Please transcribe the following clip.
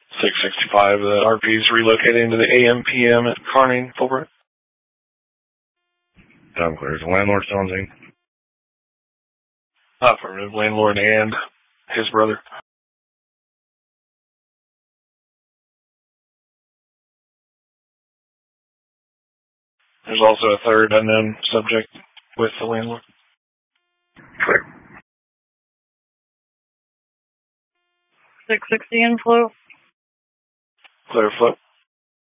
665, the RP is relocating to the AM/PM at Carney, Fulbright. Time clear. Is the landlord still on scene? Affirmative. Landlord and his brother. There's also a third unknown subject with the landlord. Clear. 660 inflow. Clear flow.